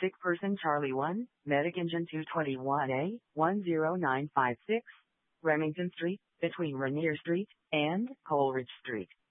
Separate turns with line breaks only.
Sick person Charlie 1, Medic Engine 221A, 10956, Remington Street, between Rainier Street and Coleridge Street.